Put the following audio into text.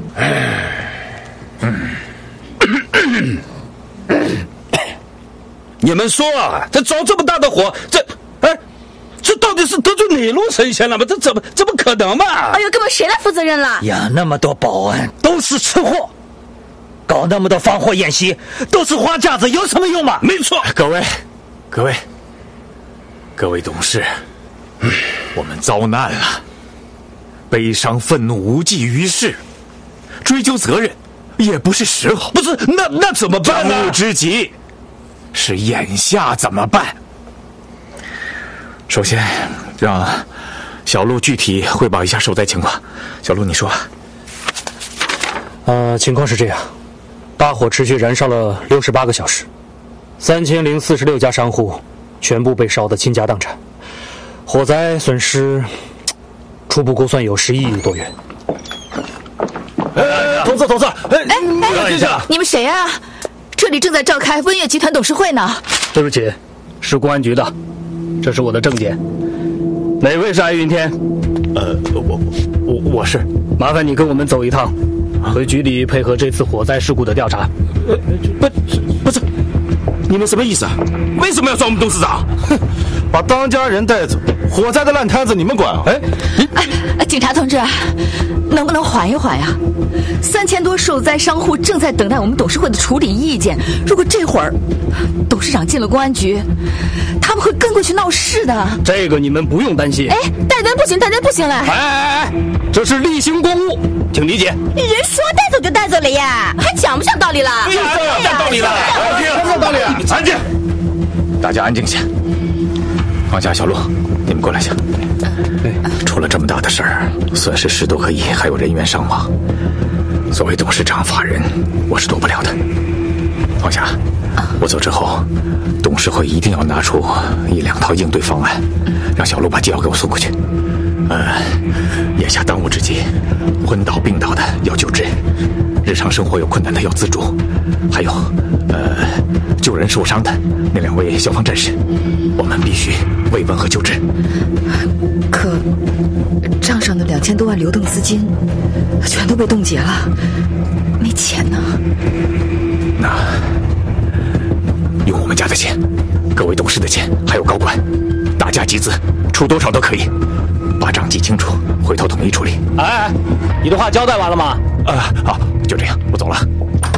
你们说啊，这着这么大的火，这到底是得罪哪路神仙了吗？这怎么可能嘛？ 哎呦，哥们，谁来负责任了？ 呀，那么多保安都是吃货，搞那么多放火演习，都是花架子，有什么用嘛？ 没错， 各位董事，我们遭难了，悲伤愤怒无济于事，追究责任也不是时候。 不是，那怎么办呢？ 当务之急是眼下怎么办？首先让小陆具体汇报一下受灾情况。小陆，你说。 情况是这样，大火持续燃烧了68个小时，3046家商户全部被烧得倾家荡产，火灾损失初步估算有11亿多元。 同志， 让一下，你们谁啊？这里正在召开温悦集团董事会呢。 对不起，是公安局的，这是我的证件。哪位是艾云天？ 我是。 麻烦你跟我们走一趟，回局里配合这次火灾事故的调查。 不是，你们什么意思啊？为什么要抓我们董事长？ 把当家人带走，火灾的烂摊子你们管啊？ 警察同志，能不能缓一缓呀？3000多受灾商户正在等待我们董事会的处理意见。如果这会儿董事长进了公安局，他们会跟过去闹事的。 这个你们不用担心。 带人不行了。 这是例行公务，请理解。 人说带走就带走了呀，还讲不讲道理了？ 讲道理了， 讲道理啊！ 安静，大家安静些。放下小陆，你们过来一下。出了这么大的事儿，损失10多个亿，还有人员伤亡。作为董事长法人，我是躲不了的。放下，我走之后，董事会一定要拿出1、2套应对方案，让小陆把机要给我送过去。眼下当务之急，昏倒病倒的要救治，日常生活有困难的要资助，还有救人受伤的那2位消防战士，我们必须慰问和救治。 可账上的2000多万流动资金全都被冻结了，没钱呢。 那用我们家的钱，各位董事的钱，还有高管，大家集资，出多少都可以，把账记清楚，回头统一处理。 你的话交代完了吗？ 好，就这样，我走了。